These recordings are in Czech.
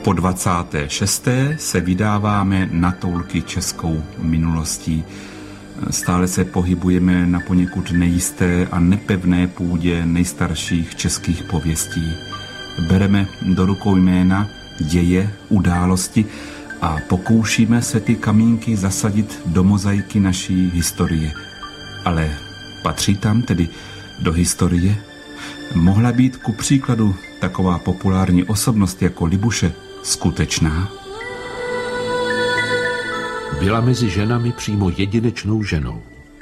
Po 26. se vydáváme na toulky českou minulostí. Stále se pohybujeme na poněkud nejisté a nepevné půdě nejstarších českých pověstí. Bereme do rukou jména, děje, události a pokoušíme se ty kamínky zasadit do mozaiky naší historie. Ale patří tam tedy do historie? Mohla být ku příkladu taková populární osobnost jako Libuše skutečná? Byla mezi ženami přímo jedinečnou ženou.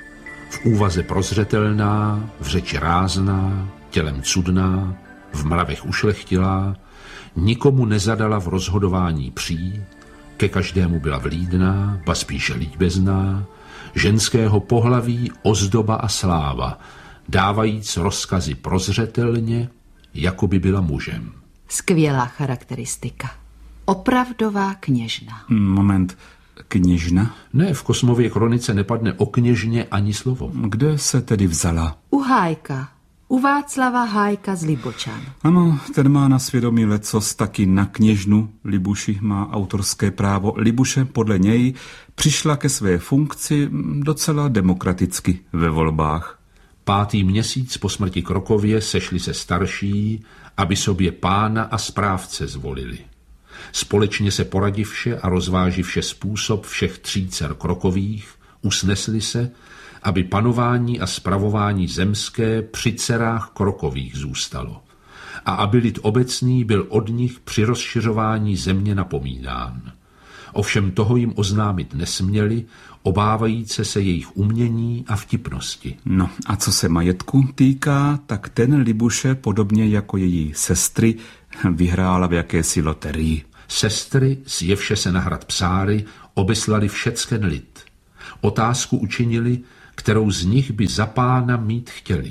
V úvaze prozřetelná, v řeči rázná, tělem cudná, v mravech ušlechtilá, nikomu nezadala v rozhodování pří, ke každému byla vlídná, ba spíše líbezná, ženského pohlaví ozdoba a sláva, dávajíc rozkazy prozřetelně, jako by byla mužem. Skvělá charakteristika. Opravdová kněžna. Moment, kněžna? Ne, v Kosmově kronice nepadne o kněžně ani slovo. Kde se tedy vzala? U Hájka. U Václava Hájka z Libočan. Ano, ten má na svědomí lecos, taky na kněžnu Libuši má autorské právo. Libuše podle něj přišla ke své funkci docela demokraticky ve volbách. 5. měsíc po smrti Krokově sešli se starší, aby sobě pána a správce zvolili. Společně se poradivše a rozváživše způsob všech 3 dcer Krokových, usnesli se, aby panování a spravování zemské při dcerách Krokových zůstalo a aby lid obecný byl od nich při rozšiřování země napomínán. Ovšem toho jim oznámit nesměli, obávajíce se jejich umění a vtipnosti. No a co se majetku týká, tak ten Libuše, podobně jako její sestry, vyhrála v jakési loterii. Sestry, sjevše se na hrad Psáry, obeslali všecken lid. Otázku učinili, kterou z nich by za pána mít chtěli.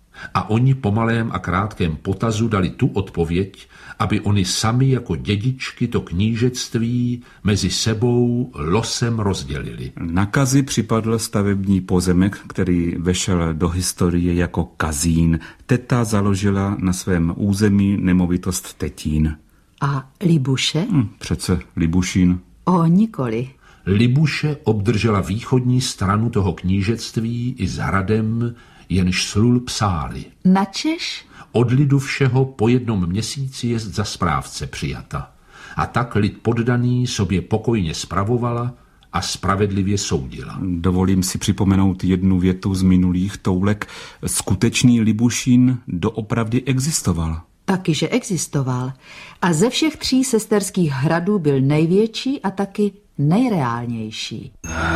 A oni po malém a krátkém potazu dali tu odpověď, aby oni sami jako dědičky to knížectví mezi sebou losem rozdělili. Na Kazi připadl stavební pozemek, který vešel do historie jako Kazín. Teta založila na svém území nemovitost Tetín. A Libuše? Přece Libušín. Nikoli. Libuše obdržela východní stranu toho knížectví i s hradem, jenž slul Psáry. Načež? Od lidu všeho po 1 měsíci jest za správce přijata. A tak lid poddaný sobě pokojně spravovala a spravedlivě soudila. Dovolím si připomenout jednu větu z minulých toulek. Skutečný Libušín doopravdy existoval. Taky, že existoval. A ze všech 3 sesterských hradů byl největší a taky nejreálnější.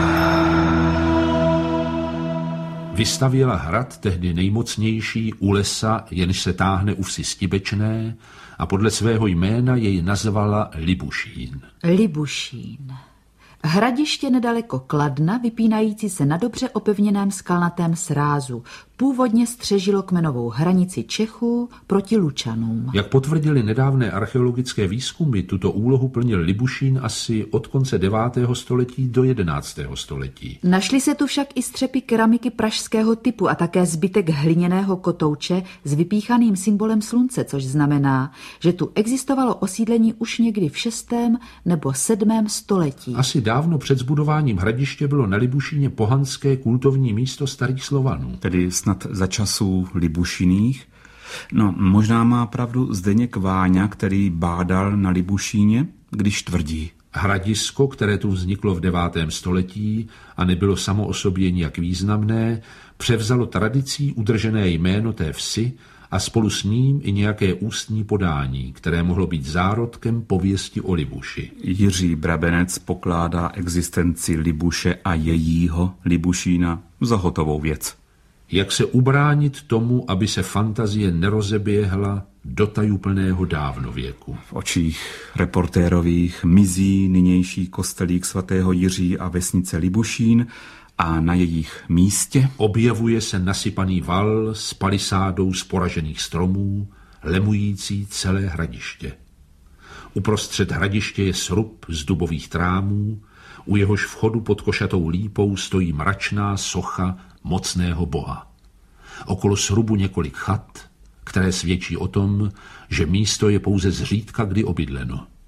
Vystavěla hrad tehdy nejmocnější u lesa, jenž se táhne u vsi Stibečné, a podle svého jména jej nazvala Libušín. Libušín. Hradiště nedaleko Kladna, vypínající se na dobře opevněném skalnatém srázu, původně střežilo kmenovou hranici Čechů proti Lučanům. Jak potvrdili nedávné archeologické výzkumy, tuto úlohu plnil Libušín asi od konce 9. století do 11. století. Našly se tu však i střepy keramiky pražského typu a také zbytek hliněného kotouče s vypíchaným symbolem slunce, což znamená, že tu existovalo osídlení už někdy v 6. nebo 7. století. Asi dávno před zbudováním hradiště bylo na Libušíně pohanské kultovní místo starých Slovanů. Tedy snad za časů Libušiných. No, možná má pravdu Zdeněk Váňa, který bádal na Libušíně, když tvrdí. Hradisko, které tu vzniklo v 9. století a nebylo samo o sobě nijak významné, převzalo tradicí udržené jméno té vsi a spolu s ním i nějaké ústní podání, které mohlo být zárodkem pověsti o Libuši. Jiří Brabenec pokládá existenci Libuše a jejího Libušína za hotovou věc. Jak se ubránit tomu, aby se fantazie nerozeběhla do tajuplného dávnověku? V očích reportérových mizí nynější kostelík svatého Jiří a vesnice Libušín a na jejich místě objevuje se nasypaný val s palisádou z poražených stromů, lemující celé hradiště. Uprostřed hradiště je srub z dubových trámů, u jehož vchodu pod košatou lípou stojí mračná socha mocného boha. Okolo srubu několik chat, které svědčí o tom, že místo je pouze zřídka kdy obydleno.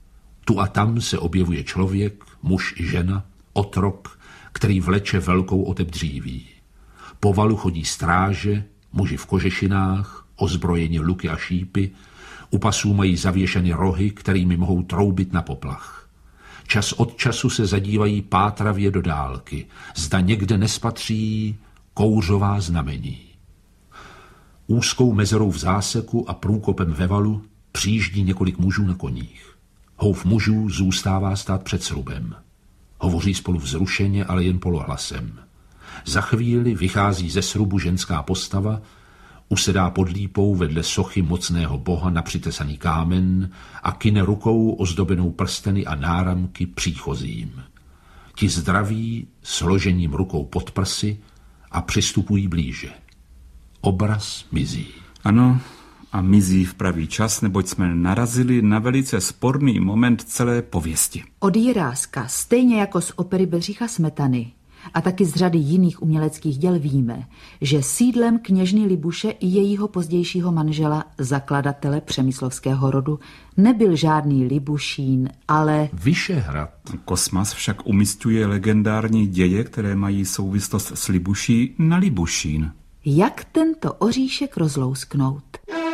Tu a tam se objevuje člověk, muž i žena, otrok, který vleče velkou otebdříví. Po valu chodí stráže, muži v kožešinách, ozbrojeni luky a šípy, u pasů mají zavěšeny rohy, kterými mohou troubit na poplach. Čas od času se zadívají pátravě do dálky, zda někde nespatří kouřová znamení. Úzkou mezerou v záseku a průkopem ve valu přijíždí několik mužů na koních. Houf mužů zůstává stát před srubem. Hovoří spolu vzrušeně, ale jen polohlasem. Za chvíli vychází ze srubu ženská postava, usedá pod lípou vedle sochy mocného boha na přitesaný kámen a kyne rukou ozdobenou prsteny a náramky příchozím. Ti zdraví složením rukou pod prsy a přistupují blíže. Obraz mizí. Ano, a mizí v pravý čas, neboť jsme narazili na velice sporný moment celé pověsti. Od Jiráska, stejně jako z opery Bedřicha Smetany a taky z řady jiných uměleckých děl víme, že sídlem kněžny Libuše i jejího pozdějšího manžela, zakladatele přemyslovského rodu, nebyl žádný Libušín, ale Vyšehrad. Kosmas však umísťuje legendární děje, které mají souvislost s Libuší, na Libušín. Jak tento oříšek rozlousknout?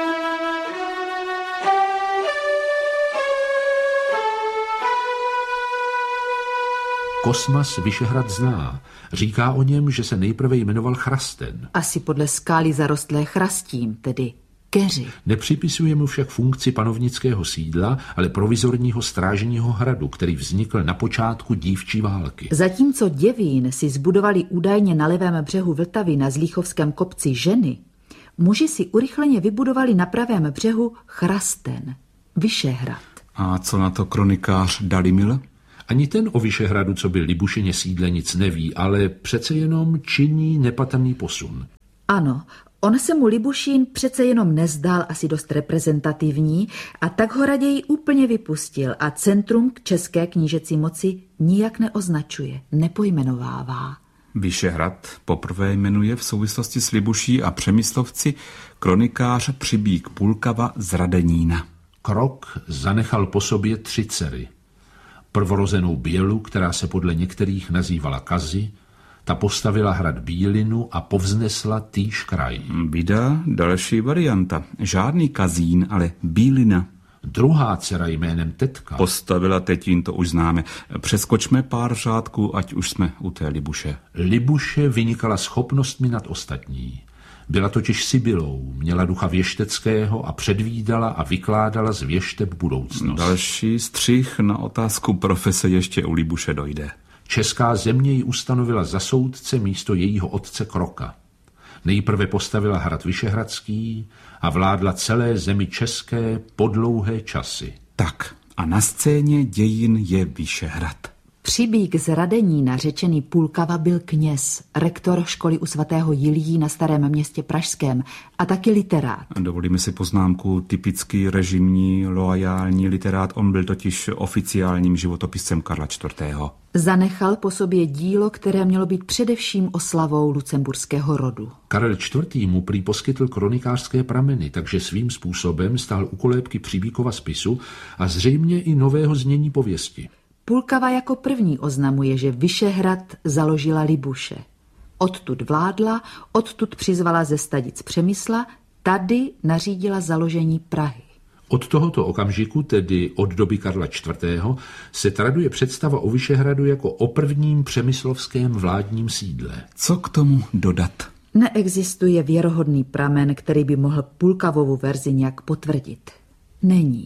Kosmas Vyšehrad zná. Říká o něm, že se nejprve jmenoval Chrasten. Asi podle skály zarostlé chrastím, tedy keři. Nepřipisuje mu však funkci panovnického sídla, ale provizorního strážního hradu, který vznikl na počátku dívčí války. Zatímco Děvín si zbudovali údajně na levém břehu Vltavy na Zlíchovském kopci ženy, muži si urychleně vybudovali na pravém břehu Chrasten, Vyšehrad. A co na to kronikář Dalimil? Ani ten o Vyšehradu, co byl Libušině sídle, nic neví, ale přece jenom činí nepatrný posun. Ano, on se mu Libušín přece jenom nezdál asi dost reprezentativní a tak ho raději úplně vypustil a centrum k české knížecí moci nijak neoznačuje, nepojmenovává. Vyšehrad poprvé jmenuje v souvislosti s Libuší a Přemyslovci kronikář Přibík Pulkava z Radenína. Krok zanechal po sobě 3 dcery. Prvorozenou Bělu, která se podle některých nazývala Kazi, ta postavila hrad Bílinu a povznesla týž kraj. Vida další varianta. Žádný Kazín, ale Bílina. Druhá dcera jménem Tetka Postavila Tetín, to už známe. Přeskočme pár řádků, ať už jsme u té Libuše. Libuše vynikala schopnostmi nad ostatní. Byla totiž Sibylou, měla ducha věšteckého a předvídala a vykládala z věšteb budoucnost. Další střih na otázku profese ještě u Libuše dojde. Česká země ji ustanovila za soudce místo jejího otce Kroka. Nejprve postavila hrad Vyšehradský a vládla celé zemi české po dlouhé časy. Tak a na scéně dějin je Vyšehrad. Přibík z Radenína, řečený Pulkava, byl kněz, rektor školy u svatého Jiljí na Starém Městě pražském a taky literát. Dovolíme si poznámku, typický režimní, loajální literát, on byl totiž oficiálním životopiscem Karla IV. Zanechal po sobě dílo, které mělo být především oslavou lucemburského rodu. Karel IV. Mu prý poskytl kronikářské prameny, takže svým způsobem stál u kolébky Přibíkova spisu a zřejmě i nového znění pověsti. Pulkava jako první oznamuje, že Vyšehrad založila Libuše. Odtud vládla, odtud přizvala ze Stadic Přemysla, tady nařídila založení Prahy. Od tohoto okamžiku, tedy od doby Karla IV., se traduje představa o Vyšehradu jako o prvním přemyslovském vládním sídle. Co k tomu dodat? Neexistuje věrohodný pramen, který by mohl Pulkavovu verzi nějak potvrdit. Není.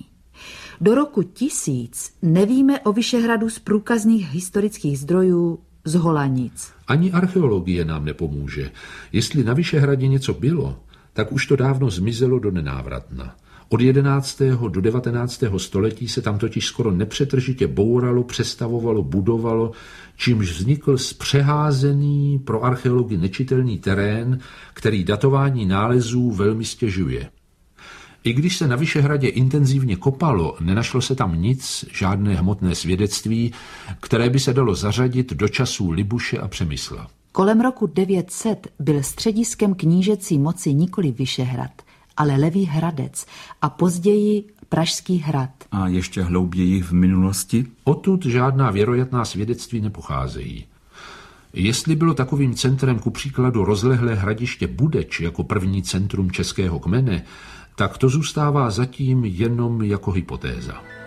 Do roku 1000 nevíme o Vyšehradu z průkazných historických zdrojů zhola nic. Ani archeologie nám nepomůže. Jestli na Vyšehradě něco bylo, tak už to dávno zmizelo do nenávratna. Od 11. do 19. století se tam totiž skoro nepřetržitě bouralo, přestavovalo, budovalo, čímž vznikl zpřeházený pro archeology nečitelný terén, který datování nálezů velmi stěžuje. I když se na Vyšehradě intenzivně kopalo, nenašlo se tam nic, žádné hmotné svědectví, které by se dalo zařadit do časů Libuše a Přemysla. Kolem roku 900 byl střediskem knížecí moci nikoli Vyšehrad, ale Levý Hradec a později Pražský hrad. A ještě hlouběji v minulosti? Odtud žádná věroятná svědectví nepocházejí. Jestli bylo takovým centrem ku příkladu rozlehlé hradiště Budeč jako první centrum českého kmene, tak to zůstává zatím jenom jako hypotéza.